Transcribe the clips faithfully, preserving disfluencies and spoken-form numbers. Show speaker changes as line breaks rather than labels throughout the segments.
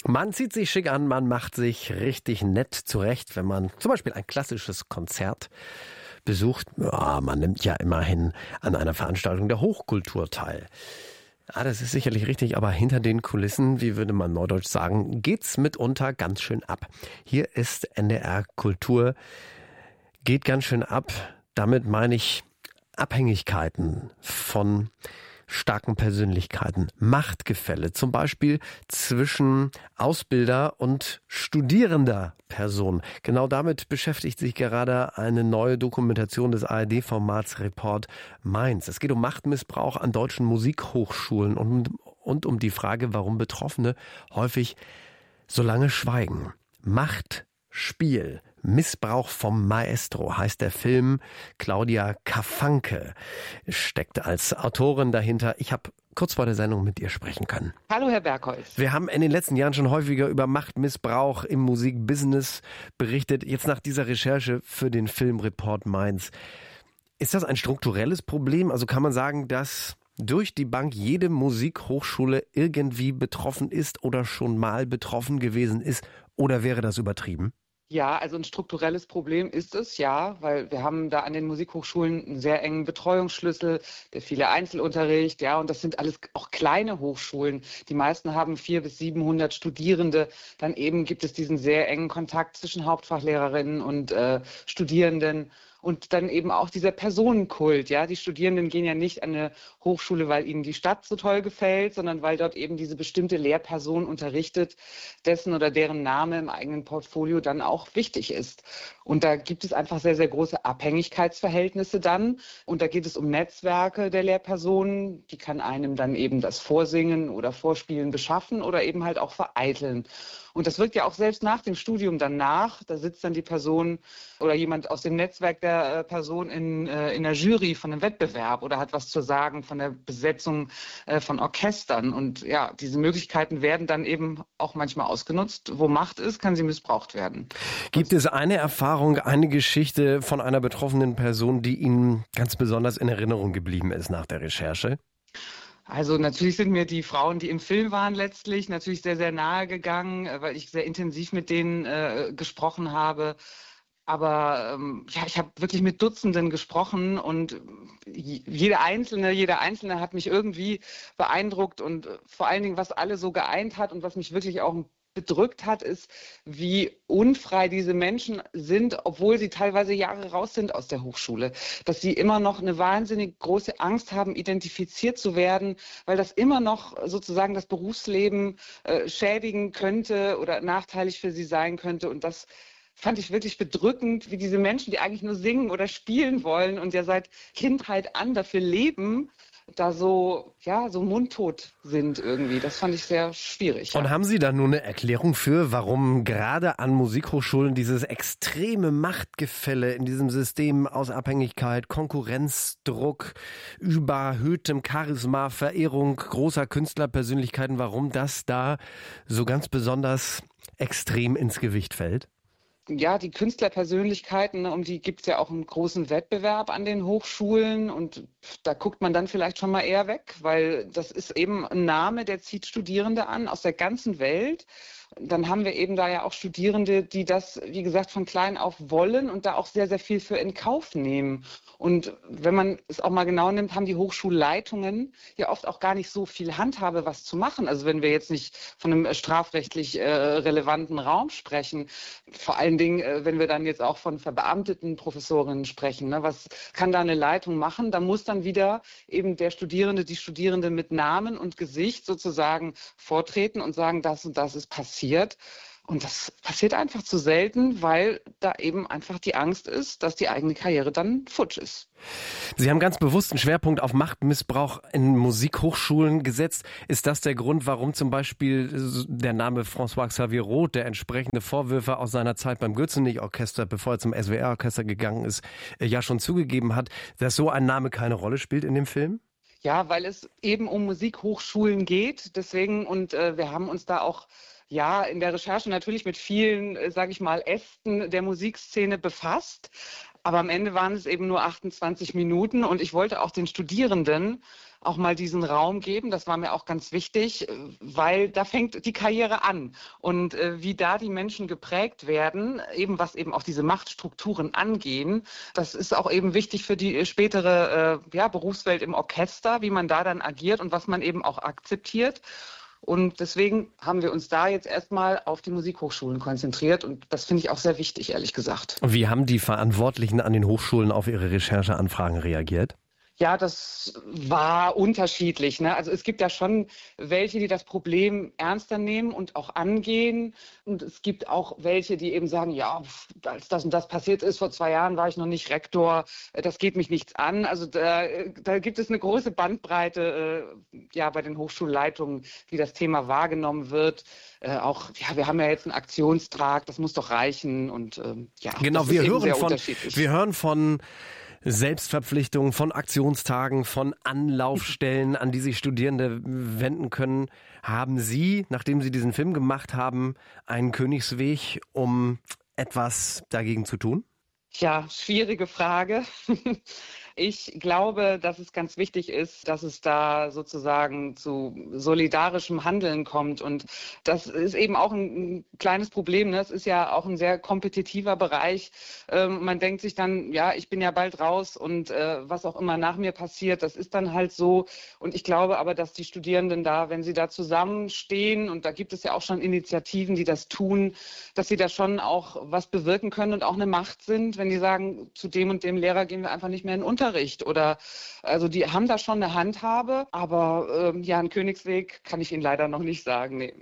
Man zieht sich schick an, man macht sich richtig nett zurecht, wenn man zum Beispiel ein klassisches Konzert besucht. Ja, man nimmt ja immerhin an einer Veranstaltung der Hochkultur teil. Ja, das ist sicherlich richtig, aber hinter den Kulissen, wie würde man neudeutsch sagen, geht's mitunter ganz schön ab. Hier ist N D R Kultur, geht ganz schön ab. Damit meine ich Abhängigkeiten von starken Persönlichkeiten, Machtgefälle, zum Beispiel zwischen Ausbilder und studierender Person. Genau damit beschäftigt sich gerade eine neue Dokumentation des A R D-Formats Report Mainz. Es geht um Machtmissbrauch an deutschen Musikhochschulen und, und um die Frage, warum Betroffene häufig so lange schweigen. Machtspiel. Missbrauch vom Maestro heißt der Film. Claudia Kafanke steckt als Autorin dahinter. Ich habe kurz vor der Sendung mit ihr sprechen können.
Hallo, Herr Bergholz.
Wir haben in den letzten Jahren schon häufiger über Machtmissbrauch im Musikbusiness berichtet. Jetzt nach dieser Recherche für den Film Report Mainz. Ist das ein strukturelles Problem? Also kann man sagen, dass durch die Bank jede Musikhochschule irgendwie betroffen ist oder schon mal betroffen gewesen ist? Oder wäre das übertrieben?
Ja, also ein strukturelles Problem ist es, ja, weil wir haben da an den Musikhochschulen einen sehr engen Betreuungsschlüssel, der viele Einzelunterricht, ja, und das sind alles auch kleine Hochschulen. Die meisten haben vierhundert bis siebenhundert Studierende. Dann eben gibt es diesen sehr engen Kontakt zwischen Hauptfachlehrerinnen und äh, Studierenden. Und dann eben auch dieser Personenkult, ja. Die Studierenden gehen ja nicht an eine Hochschule, weil ihnen die Stadt so toll gefällt, sondern weil dort eben diese bestimmte Lehrperson unterrichtet, dessen oder deren Name im eigenen Portfolio dann auch wichtig ist. Und da gibt es einfach sehr, sehr große Abhängigkeitsverhältnisse dann. Und da geht es um Netzwerke der Lehrpersonen. Die kann einem dann eben das Vorsingen oder Vorspielen beschaffen oder eben halt auch vereiteln. Und das wirkt ja auch selbst nach dem Studium dann nach. Da sitzt dann die Person oder jemand aus dem Netzwerk der äh, Person in, äh, in der Jury von einem Wettbewerb oder hat was zu sagen von der Besetzung äh, von Orchestern. Und ja, diese Möglichkeiten werden dann eben auch manchmal ausgenutzt. Wo Macht ist, kann sie missbraucht werden.
Gibt es eine Erfahrung, eine Geschichte von einer betroffenen Person, die Ihnen ganz besonders in Erinnerung geblieben ist nach der Recherche?
Also natürlich sind mir die Frauen, die im Film waren, letztlich natürlich sehr, sehr nahe gegangen, weil ich sehr intensiv mit denen äh, gesprochen habe. Aber ähm, ja, ich habe wirklich mit Dutzenden gesprochen und jede Einzelne, jeder Einzelne hat mich irgendwie beeindruckt und vor allen Dingen, was alle so geeint hat und was mich wirklich auch bedrückt hat, ist, wie unfrei diese Menschen sind, obwohl sie teilweise Jahre raus sind aus der Hochschule. Dass sie immer noch eine wahnsinnig große Angst haben, identifiziert zu werden, weil das immer noch sozusagen das Berufsleben äh, schädigen könnte oder nachteilig für sie sein könnte. Und das fand ich wirklich bedrückend, wie diese Menschen, die eigentlich nur singen oder spielen wollen und ja seit Kindheit an dafür leben, da so, ja, so mundtot sind irgendwie. Das fand ich sehr schwierig.
Und
ja.
haben Sie da nur eine Erklärung für, warum gerade an Musikhochschulen dieses extreme Machtgefälle in diesem System aus Abhängigkeit, Konkurrenzdruck, überhöhtem Charisma, Verehrung großer Künstlerpersönlichkeiten, warum das da so ganz besonders extrem ins Gewicht fällt?
Ja, die Künstlerpersönlichkeiten, um die gibt es ja auch einen großen Wettbewerb an den Hochschulen und da guckt man dann vielleicht schon mal eher weg, weil das ist eben ein Name, der zieht Studierende an aus der ganzen Welt. Dann haben wir eben da ja auch Studierende, die das, wie gesagt, von klein auf wollen und da auch sehr, sehr viel für in Kauf nehmen. Und wenn man es auch mal genau nimmt, haben die Hochschulleitungen ja oft auch gar nicht so viel Handhabe, was zu machen. Also wenn wir jetzt nicht von einem strafrechtlich äh, relevanten Raum sprechen, vor allen Dingen, äh, wenn wir dann jetzt auch von verbeamteten Professorinnen sprechen, ne, was kann da eine Leitung machen? Da muss dann wieder eben der Studierende, die Studierende mit Namen und Gesicht sozusagen vortreten und sagen, das und das ist passiert. Und das passiert einfach zu selten, weil da eben einfach die Angst ist, dass die eigene Karriere dann futsch ist.
Sie haben ganz bewusst einen Schwerpunkt auf Machtmissbrauch in Musikhochschulen gesetzt. Ist das der Grund, warum zum Beispiel der Name François-Xavier Roth, der entsprechende Vorwürfe aus seiner Zeit beim Gürzenich-Orchester, bevor er zum S W R-Orchester gegangen ist, ja schon zugegeben hat, dass so ein Name keine Rolle spielt in dem Film?
Ja, weil es eben um Musikhochschulen geht. Deswegen, und äh, wir haben uns da auch ja in der Recherche natürlich mit vielen, äh, sage ich mal, Ästen der Musikszene befasst. Aber am Ende waren es eben nur achtundzwanzig Minuten und ich wollte auch den Studierenden auch mal diesen Raum geben. Das war mir auch ganz wichtig, weil da fängt die Karriere an. Und äh, wie da die Menschen geprägt werden, eben was eben auch diese Machtstrukturen angehen, das ist auch eben wichtig für die spätere äh, ja, Berufswelt im Orchester, wie man da dann agiert und was man eben auch akzeptiert. Und deswegen haben wir uns da jetzt erstmal auf die Musikhochschulen konzentriert. Und das finde ich auch sehr wichtig, ehrlich gesagt.
Wie haben die Verantwortlichen an den Hochschulen auf Ihre Rechercheanfragen reagiert?
Ja, das war unterschiedlich, ne? Also es gibt ja schon welche, die das Problem ernster nehmen und auch angehen. Und es gibt auch welche, die eben sagen, ja, als das und das passiert ist, vor zwei Jahren war ich noch nicht Rektor, das geht mich nichts an. Also da, da gibt es eine große Bandbreite äh, ja, bei den Hochschulleitungen, wie das Thema wahrgenommen wird. Äh, auch, ja, wir haben ja jetzt einen Aktionstag, das muss doch reichen. Und ähm, ja,
genau,
das
wir
ist eben
hören
sehr
von,
unterschiedlich.
wir hören von Selbstverpflichtungen, von Aktionstagen, von Anlaufstellen, an die sich Studierende wenden können. Haben Sie, nachdem Sie diesen Film gemacht haben, einen Königsweg, um etwas dagegen zu tun?
Tja, schwierige Frage. Ich glaube, dass es ganz wichtig ist, dass es da sozusagen zu solidarischem Handeln kommt. Und das ist eben auch ein kleines Problem. Ne? Es ist ja auch ein sehr kompetitiver Bereich. Ähm, man denkt sich dann, ja, ich bin ja bald raus und äh, was auch immer nach mir passiert, das ist dann halt so. Und ich glaube aber, dass die Studierenden da, wenn sie da zusammenstehen, und da gibt es ja auch schon Initiativen, die das tun, dass sie da schon auch was bewirken können und auch eine Macht sind, wenn die sagen, zu dem und dem Lehrer gehen wir einfach nicht mehr in den Unterricht. Oder also die haben da schon eine Handhabe, aber ähm, ja, einen Königsweg kann ich Ihnen leider noch nicht sagen. Nee.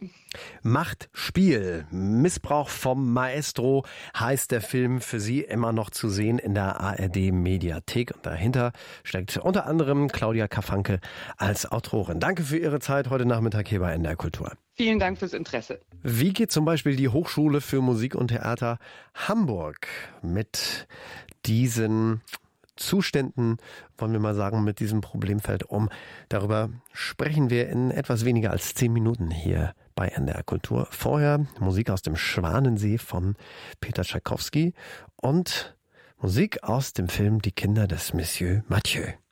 Machtspiel, Missbrauch vom Maestro heißt der Film, für Sie immer noch zu sehen in der A R D-Mediathek. Und dahinter steckt unter anderem Claudia Kafanke als Autorin. Danke für Ihre Zeit heute Nachmittag hier bei N D R Kultur.
Vielen Dank fürs Interesse.
Wie geht zum Beispiel die Hochschule für Musik und Theater Hamburg mit diesen Zuständen, wollen wir mal sagen, mit diesem Problemfeld um? Darüber sprechen wir in etwas weniger als zehn Minuten hier bei N D R Kultur. Vorher Musik aus dem Schwanensee von Peter Tschaikowski und Musik aus dem Film Die Kinder des Monsieur Mathieu.